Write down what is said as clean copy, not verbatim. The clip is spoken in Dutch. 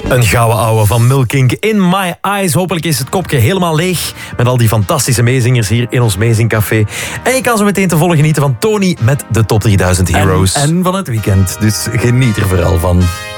Een gouden ouwe van Milkink, In My Eyes. Hopelijk is het kopje helemaal leeg met al die fantastische meezingers hier in ons Meezingcafé. En je kan zo meteen te volgen genieten van Tony met de Top 3000 Heroes. En van het weekend, dus geniet er vooral van.